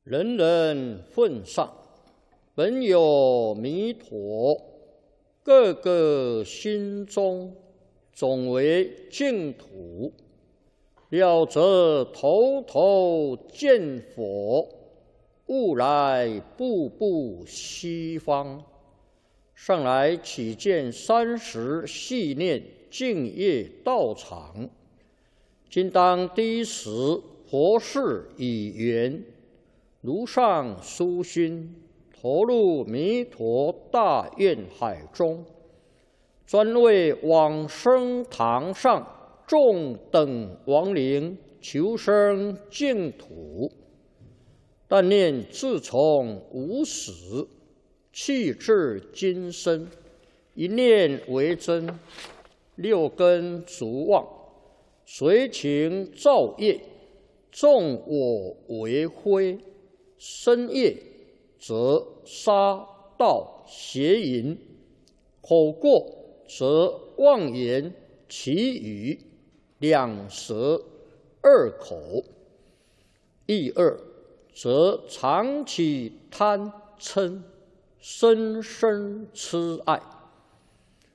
人人奉上，本有弥陀，个个心中总为净土。了则头头见佛，悟来步步西方。上来启见30系念净业道场，今当第一时佛事已圆，如上殊心，投入弥陀大愿海中，专为往生堂上众等亡灵求生净土。但念自从无始，气至今生，一念为真，6根足妄，随情造业，纵我为非，身业则杀盗邪淫，口过则妄言绮语，两舌二口，意二则常起贪嗔，深深痴爱。